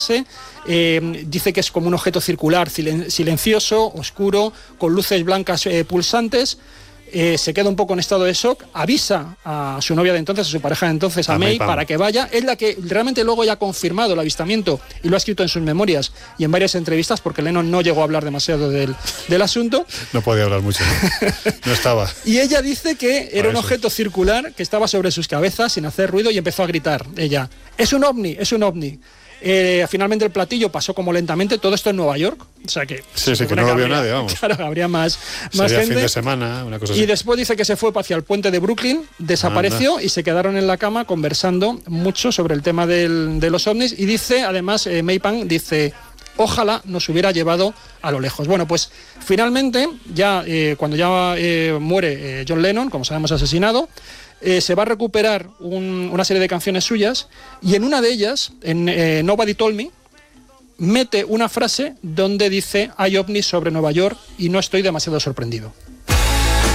Dice que es como un objeto circular silencioso, oscuro, con luces blancas pulsantes. Se queda un poco en estado de shock, avisa a su novia de entonces, a su pareja de entonces, a May, para que vaya. Es la que realmente luego ya ha confirmado el avistamiento y lo ha escrito en sus memorias y en varias entrevistas, porque Lennon no llegó a hablar demasiado del asunto. No podía hablar mucho, no estaba. Y ella dice que era un objeto circular que estaba sobre sus cabezas sin hacer ruido y empezó a gritar. Ella, es un ovni, es un ovni. Finalmente el platillo pasó como lentamente, todo esto en Nueva York, o sea que... Sí, que no lo vio nadie, vamos. Claro, habría más gente. Fin de semana, una cosa así. Y después dice que se fue hacia el puente de Brooklyn, desapareció y se quedaron en la cama conversando mucho sobre el tema de los ovnis, y dice, además, Maypan dice... Ojalá nos hubiera llevado a lo lejos. Bueno, pues finalmente, ya cuando ya muere John Lennon, como sabemos asesinado, se va a recuperar una serie de canciones suyas, y en una de ellas, en Nobody Told Me, mete una frase donde dice: hay ovnis sobre Nueva York y no estoy demasiado sorprendido.